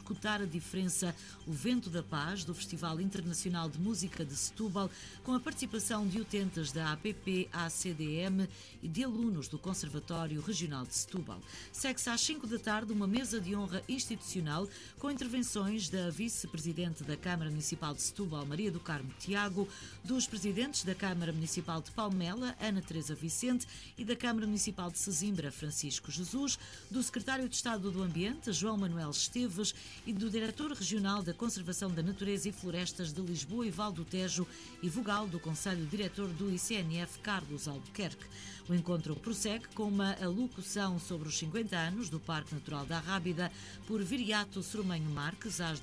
escutar a diferença, o Vento da Paz, do Festival Internacional de Música de Setúbal, com a participação de utentes da APP, ACDM e de alunos do Conservatório Regional de Setúbal. Segue-se às 5 da tarde uma mesa de honra institucional com intervenções da vice-presidente da Câmara Municipal de Setúbal, Maria do Carmo Tiago, dos presidentes da Câmara Municipal de Palmela, Ana Teresa Vicente, e da Câmara Municipal de Sesimbra, Francisco Jesus, do secretário de Estado do Ambiente, João Manuel Esteves, e do diretor regional da Conservação da Natureza e Florestas de Lisboa e Val do Tejo e vogal do Conselho Diretor do ICNF, Carlos Albuquerque. O encontro prossegue com uma alocução sobre os 50 anos do Parque Natural da Rábida por Viriato Soromenho Marques, às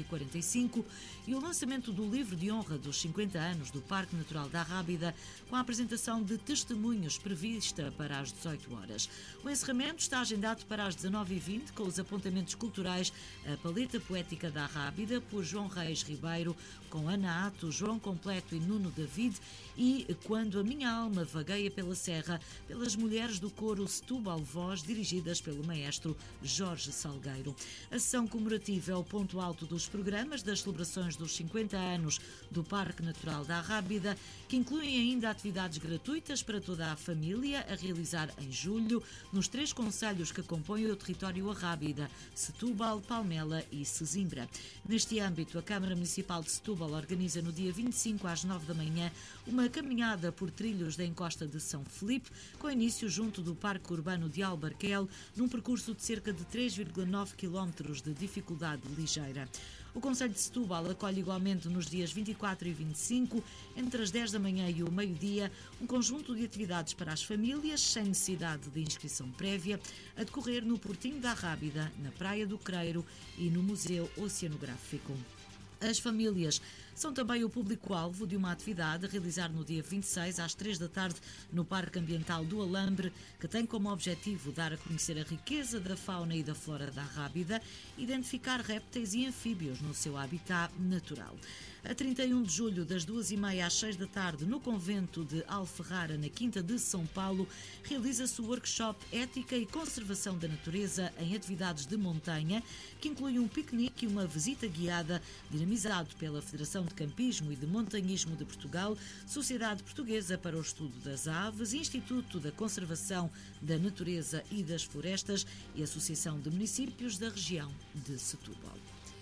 17h45, e o lançamento do livro de honra dos 50 anos do Parque Natural da Rábida, com a apresentação de testemunhos prevista para as 18 horas. O encerramento está agendado para as 19h20, com os apontamentos culturais A Paleta Poética da Rábida, por João Reis Ribeiro, com Ana Ato, João Completo e Nuno David, e Quando a Minha Alma Vagueia pela Serra, pelas mulheres do coro Setúbal Voz, dirigidas pelo maestro Jorge Salgueiro. A sessão comemorativa é o ponto alto dos programas das celebrações dos 50 anos do Parque Natural da Rábida, que incluem ainda atividades gratuitas para toda a família, a realizar em julho, nos 3 concelhos que compõem o território Arrábida, Setúbal, Palmela e Sesimbra. Neste âmbito, a Câmara Municipal de Setúbal organiza no dia 25 às 9 da manhã uma caminhada por trilhos da encosta de São Filipe, com início junto do Parque Urbano de Albarquel, num percurso de cerca de 3,9 km de dificuldade ligeira. O Conselho de Setúbal acolhe igualmente nos dias 24 e 25, entre as 10 da manhã e o meio-dia, um conjunto de atividades para as famílias, sem necessidade de inscrição prévia, a decorrer no Portinho da Rábida, na Praia do Creiro e no Museu Oceanográfico. As famílias são também o público-alvo de uma atividade a realizar no dia 26 às 3 da tarde no Parque Ambiental do Alambre, que tem como objetivo dar a conhecer a riqueza da fauna e da flora da Rábida, identificar répteis e anfíbios no seu habitat natural. A 31 de julho, das 2h30 às 6 da tarde, no Convento de Alferrara, na Quinta de São Paulo, realiza-se o workshop Ética e Conservação da Natureza em Atividades de Montanha, que inclui um piquenique e uma visita guiada, dinamizado pela Federação de Campismo e de Montanhismo de Portugal, Sociedade Portuguesa para o Estudo das Aves, Instituto da Conservação da Natureza e das Florestas e Associação de Municípios da região de Setúbal.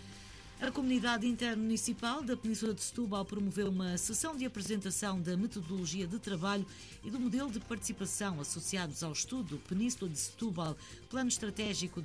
A Comunidade Intermunicipal da Península de Setúbal promoveu uma sessão de apresentação da metodologia de trabalho e do modelo de participação associados ao estudo Península de Setúbal, Plano Estratégico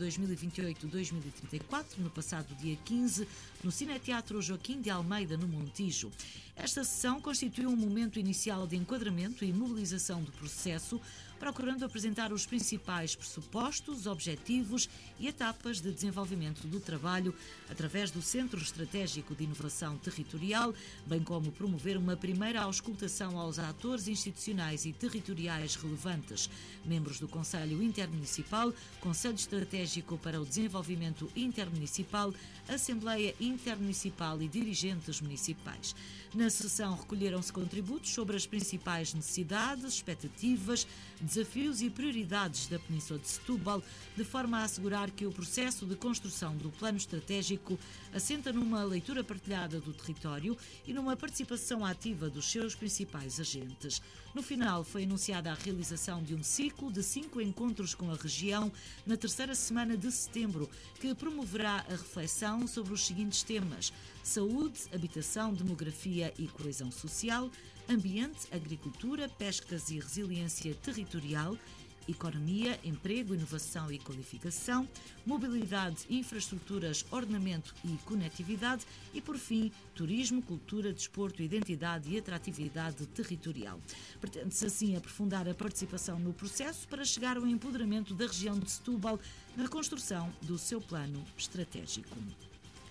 2028-2034, no passado dia 15, no Cineteatro Joaquim de Almeida, no Montijo. Esta sessão constituiu um momento inicial de enquadramento e mobilização do processo, procurando apresentar os principais pressupostos, objetivos e etapas de desenvolvimento do trabalho através do Centro Estratégico de Inovação Territorial, bem como promover uma primeira auscultação aos atores institucionais e territoriais relevantes, membros do Conselho Intermunicipal, Conselho Estratégico para o Desenvolvimento Intermunicipal, Assembleia Intermunicipal e dirigentes municipais. Na sessão recolheram-se contributos sobre as principais necessidades, expectativas, desafios e prioridades da Península de Setúbal, de forma a assegurar que o processo de construção do plano estratégico assenta numa leitura partilhada do território e numa participação ativa dos seus principais agentes. No final, foi anunciada a realização de um ciclo de 5 encontros com a região na terceira semana de setembro, que promoverá a reflexão sobre os seguintes temas: saúde, habitação, demografia e coesão social, ambiente, agricultura, pescas e resiliência territorial, economia, emprego, inovação e qualificação, mobilidade, infraestruturas, ordenamento e conectividade e, por fim, turismo, cultura, desporto, identidade e atratividade territorial. Pretende-se assim aprofundar a participação no processo para chegar ao empoderamento da região de Setúbal na construção do seu plano estratégico.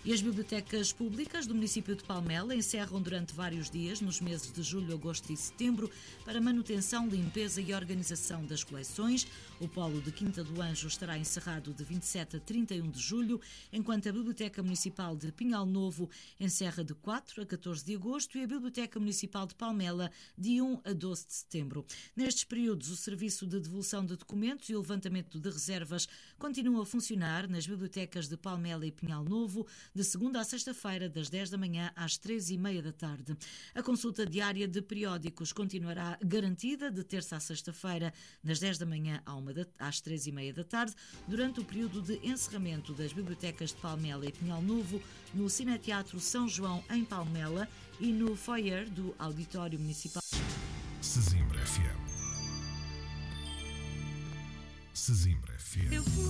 E as bibliotecas públicas do município de Palmela encerram durante vários dias, nos meses de julho, agosto e setembro, para manutenção, limpeza e organização das coleções. O Polo de Quinta do Anjo estará encerrado de 27 a 31 de julho, enquanto a Biblioteca Municipal de Pinhal Novo encerra de 4 a 14 de agosto e a Biblioteca Municipal de Palmela de 1 a 12 de setembro. Nestes períodos, o serviço de devolução de documentos e o levantamento de reservas continua a funcionar nas bibliotecas de Palmela e Pinhal Novo, de segunda a sexta-feira, das 10 da manhã às 13h30 da tarde. A consulta diária de periódicos continuará garantida de terça a sexta-feira, das 10 da manhã às 13h30 da tarde, durante o período de encerramento das bibliotecas de Palmela e Pinhal Novo, no Cineteatro São João, em Palmela, e no foyer do Auditório Municipal. Sesimbra FM. Sesimbra FM.